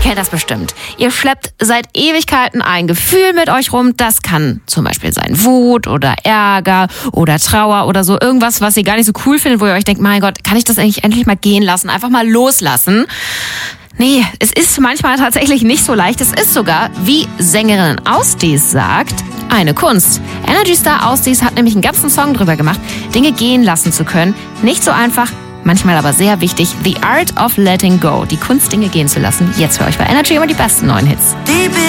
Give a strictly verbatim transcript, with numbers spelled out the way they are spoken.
kennt das bestimmt. Ihr schleppt seit Ewigkeiten ein Gefühl mit euch rum. Das kann zum Beispiel sein Wut oder Ärger oder Trauer oder so. Irgendwas, was ihr gar nicht so cool findet, wo ihr euch denkt, mein Gott, kann ich das eigentlich endlich mal gehen lassen? Einfach mal loslassen. Nee, es ist manchmal tatsächlich nicht so leicht. Es ist sogar, wie Sängerin Ausdies sagt, eine Kunst. Energy Star Ausdies hat nämlich einen ganzen Song drüber gemacht, Dinge gehen lassen zu können. Nicht so einfach, manchmal aber sehr wichtig. The Art of Letting Go. Die Kunst, Dinge gehen zu lassen. Jetzt für euch bei Energy immer die besten neuen Hits.